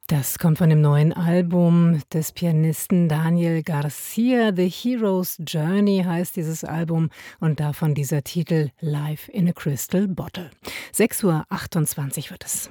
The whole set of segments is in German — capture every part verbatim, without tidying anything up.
Das kommt von dem neuen Album des Pianisten Daniel Garcia. The Hero's Journey heißt dieses Album und davon dieser Titel Live in a Crystal Bottle. sechs Uhr achtundzwanzig wird es.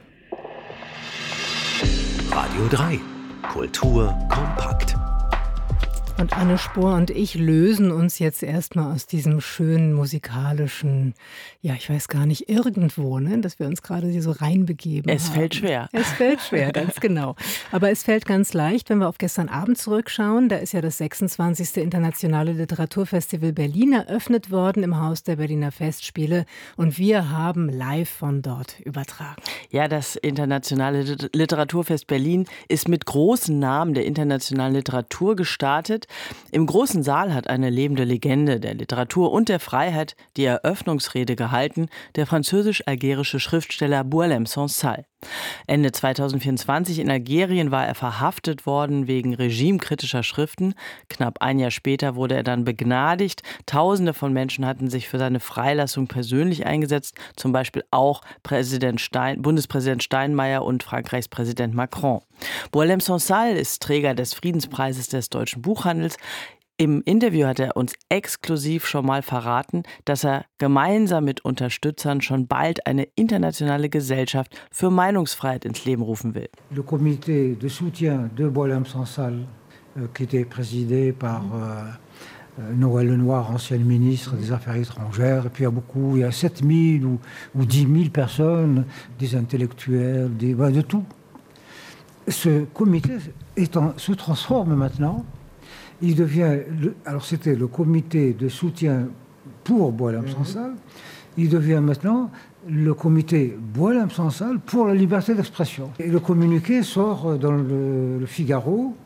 Radio drei. Kultur kompakt. Und Anne Spohr und ich lösen uns jetzt erstmal aus diesem schönen musikalischen, ja, ich weiß gar nicht, irgendwo, ne, dass wir uns gerade hier so reinbegeben Es haben. fällt schwer. Es fällt schwer, ganz genau. Aber es fällt ganz leicht, wenn wir auf gestern Abend zurückschauen. Da ist ja das sechsundzwanzigste Internationale Literaturfestival Berlin eröffnet worden im Haus der Berliner Festspiele. Und wir haben live von dort übertragen. Ja, das Internationale Literaturfest Berlin ist mit großen Namen der internationalen Literatur gestartet. Im großen Saal hat eine lebende Legende der Literatur und der Freiheit die Eröffnungsrede gehalten, der französisch-algerische Schriftsteller Boualem Sansal. Ende zweitausendvierundzwanzig in Algerien war er verhaftet worden wegen regimekritischer Schriften. Knapp ein Jahr später wurde er dann begnadigt. Tausende von Menschen hatten sich für seine Freilassung persönlich eingesetzt, zum Beispiel auch Präsident Stein, Bundespräsident Steinmeier und Frankreichs Präsident Macron. Boualem Sansal ist Träger des Friedenspreises des deutschen Buchhandels. Im Interview hat er uns exklusiv schon mal verraten, dass er gemeinsam mit Unterstützern schon bald eine internationale Gesellschaft für Meinungsfreiheit ins Leben rufen will. Le comité de soutien de Boualem Sansal, euh, qui était présidé par euh, Noël Lenoir, ancien ministre des Affaires étrangères, et puis il y a beaucoup, il y a sept mille ou, ou dix mille personnes, des intellectuels, des, ben, de tout. Ce comité est en, se transforme maintenant. Il devient, le, alors c'était le comité de soutien pour Boualem Sansal, il devient maintenant le comité Boualem Sansal pour la liberté d'expression. Et le communiqué sort dans le, le Figaro